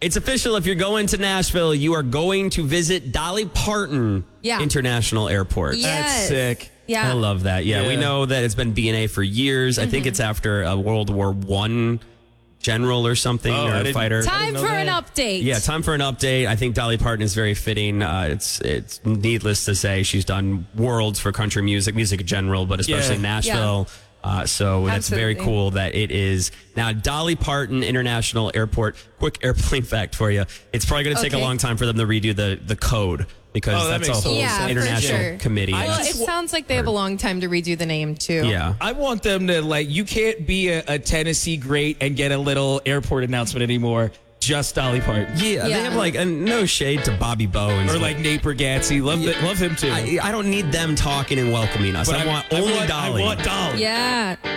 It's official. If you're going to Nashville, you are going to visit Dolly Parton International Airport. Yes. That's sick. Yeah. I love that. Yeah, we know that it's been DNA for years. I think it's after a World War I general or something, or a fighter. Time for an update. Yeah, time for an update. I think Dolly Parton is very fitting. It's needless to say she's done worlds for country music in general, but especially Nashville. So that's very cool that it is now Dolly Parton International Airport. Quick airplane fact for you. It's probably going to take a long time for them to redo the code because that's a whole international committee. Well, it sounds like they have a long time to redo the name too. Yeah. I want them to, like, you can't be a Tennessee great and get a little airport announcement anymore. Just Dolly Parton. Yeah, they have like no shade to Bobby Bones or like Nate Bargatze. Love him too. I don't need them talking and welcoming us. But I want only Dolly. I want Dolly. Yeah.